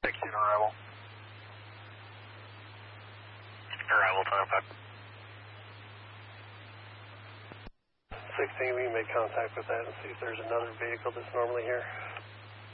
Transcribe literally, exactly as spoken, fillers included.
sixteen arrival. Arrival time five. sixteen, we can make contact with that and see if there's another vehicle that's normally here.